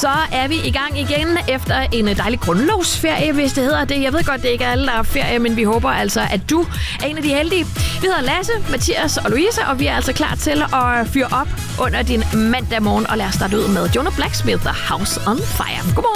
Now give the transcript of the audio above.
så er vi i gang igen efter en dejlig grundlovsferie, hvis det hedder det. Jeg ved godt, det ikke er alle, der er ferie, men vi håber altså, at du er en af de heldige. Vi hedder Lasse, Mathias og Louise, og vi er altså klar til at fyre op under din mandag morgen. Og lad os starte ud med Jonah Blacksmith, The House on Fire. Godmorgen.